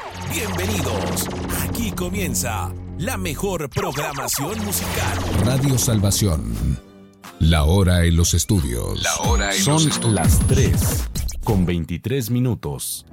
Bienvenidos. Aquí comienza la mejor programación musical. Radio Salvación. La hora en los estudios. Son las 3:23 minutos.